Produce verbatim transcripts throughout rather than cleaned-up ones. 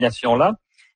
destination-là.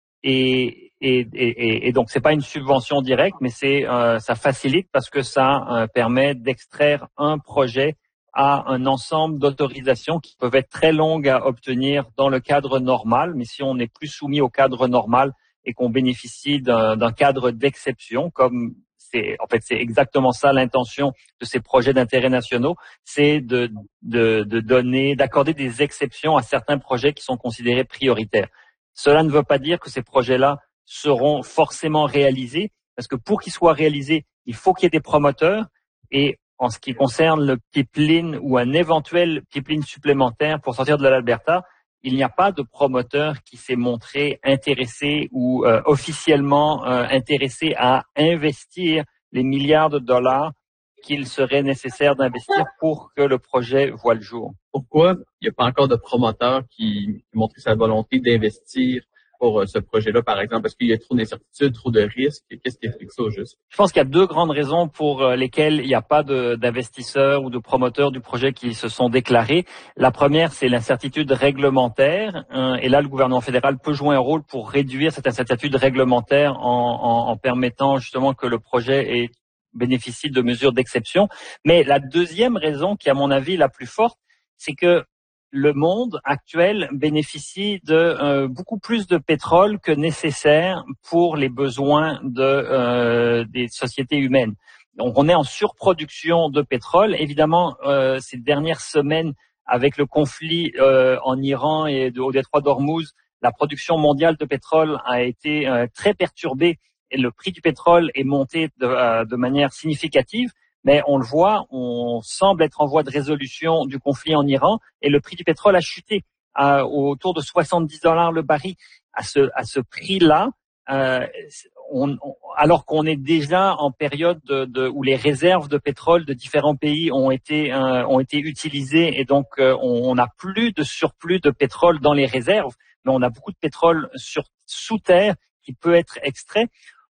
Et, et, et, et donc, c'est pas une subvention directe, mais c'est euh, ça facilite parce que ça euh, permet d'extraire un projet à un ensemble d'autorisations qui peuvent être très longues à obtenir dans le cadre normal. Mais si on n'est plus soumis au cadre normal et qu'on bénéficie d'un, d'un cadre d'exception, comme c'est en fait c'est exactement ça l'intention de ces projets d'intérêt nationaux, c'est de, de, de donner, d'accorder des exceptions à certains projets qui sont considérés prioritaires. Cela ne veut pas dire que ces projets-là seront forcément réalisés, parce que pour qu'ils soient réalisés, il faut qu'il y ait des promoteurs. Et en ce qui concerne le pipeline ou un éventuel pipeline supplémentaire pour sortir de l'Alberta, il n'y a pas de promoteur qui s'est montré intéressé ou euh, officiellement euh, intéressé à investir les milliards de dollars qu'il serait nécessaire d'investir pour que le projet voie le jour. Pourquoi il n'y a pas encore de promoteur qui, qui montre sa volonté d'investir pour euh, ce projet-là, par exemple? Parce qu'il y a trop d'incertitudes, trop de risques. Qu'est-ce qui explique ça au juste? Je pense qu'il y a deux grandes raisons pour lesquelles il n'y a pas de, d'investisseurs ou de promoteurs du projet qui se sont déclarés. La première, c'est l'incertitude réglementaire. Hein, et là, le gouvernement fédéral peut jouer un rôle pour réduire cette incertitude réglementaire en, en, en permettant justement que le projet ait, bénéficie de mesures d'exception. Mais la deuxième raison, qui est à mon avis la plus forte, c'est que le monde actuel bénéficie de euh, beaucoup plus de pétrole que nécessaire pour les besoins de euh, des sociétés humaines. Donc, on est en surproduction de pétrole. Évidemment, euh, ces dernières semaines, avec le conflit euh, en Iran et de, au détroit d'Ormuz, la production mondiale de pétrole a été euh, très perturbée et le prix du pétrole est monté de, euh, de manière significative. Mais on le voit, on semble être en voie de résolution du conflit en Iran et le prix du pétrole a chuté à, autour de soixante-dix dollars le baril. À ce, à ce prix-là, euh, on, on, alors qu'on est déjà en période de, de, où les réserves de pétrole de différents pays ont été, euh, ont été utilisées et donc euh, on n'a plus de surplus de pétrole dans les réserves, mais on a beaucoup de pétrole sur, sous terre qui peut être extrait.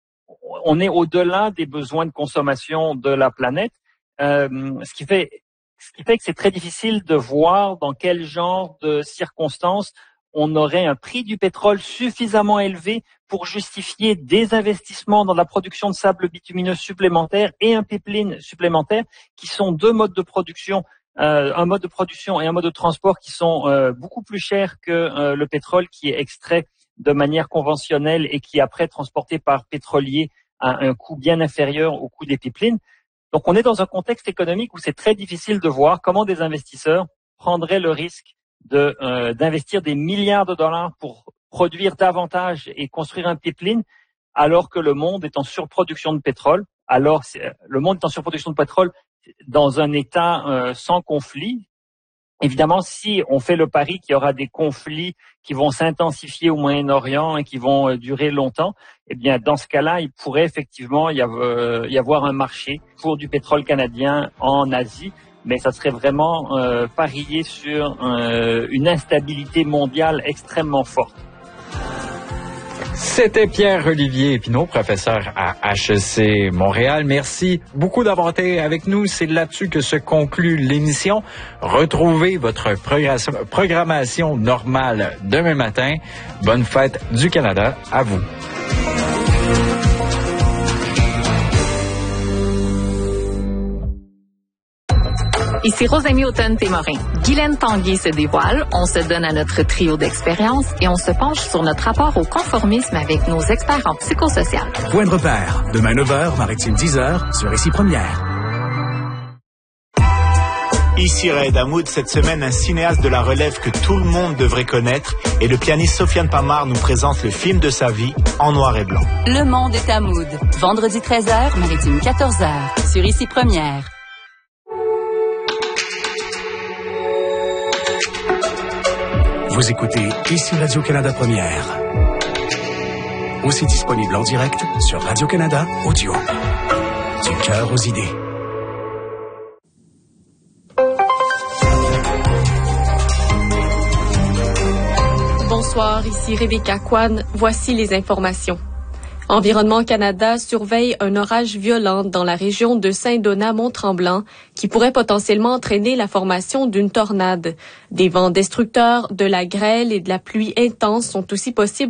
On est au-delà des besoins de consommation de la planète, euh, ce qui fait, ce qui fait que c'est très difficile de voir dans quel genre de circonstances on aurait un prix du pétrole suffisamment élevé pour justifier des investissements dans la production de sable bitumineux supplémentaire et un pipeline supplémentaire, qui sont deux modes de production, euh, un mode de production et un mode de transport qui sont euh, beaucoup plus chers que euh, le pétrole qui est extrait de manière conventionnelle et qui est après transporté par pétrolier à un coût bien inférieur au coût des pipelines. Donc on est dans un contexte économique où c'est très difficile de voir comment des investisseurs prendraient le risque de euh, d'investir des milliards de dollars pour produire davantage et construire un pipeline alors que le monde est en surproduction de pétrole. Alors le monde est en surproduction de pétrole dans un état euh, sans conflit. Évidemment, si on fait le pari qu'il y aura des conflits qui vont s'intensifier au Moyen-Orient et qui vont durer longtemps, eh bien, dans ce cas-là, il pourrait effectivement y avoir un marché pour du pétrole canadien en Asie, mais ça serait vraiment euh, parier sur euh, une instabilité mondiale extrêmement forte. C'était Pierre-Olivier Épinot, professeur à H E C Montréal. Merci beaucoup d'avoir été avec nous. C'est là-dessus que se conclut l'émission. Retrouvez votre programmation normale demain matin. Bonne fête du Canada à vous. Ici Rosamie Automne-Témorin. Guylaine Tanguay se dévoile, on se donne à notre trio d'expérience et on se penche sur notre rapport au conformisme avec nos experts en psychosocial. Point de repère, demain neuf heures, Maritime dix heures, sur Ici Première. Ici Raed Hamoud, cette semaine, un cinéaste de la relève que tout le monde devrait connaître, et le pianiste Sofiane Pamar nous présente le film de sa vie en noir et blanc. Le monde est Hamoud. Vendredi treize heures, Maritime quatorze heures, sur Ici Première. Vous écoutez Ici Radio-Canada Première. Aussi disponible en direct sur Radio-Canada Audio. Du cœur aux idées. Bonsoir, ici Rebecca Kwan. Voici les informations. Environnement Canada surveille un orage violent dans la région de Saint-Donat-Mont-Tremblant qui pourrait potentiellement entraîner la formation d'une tornade. Des vents destructeurs, de la grêle et de la pluie intense sont aussi possibles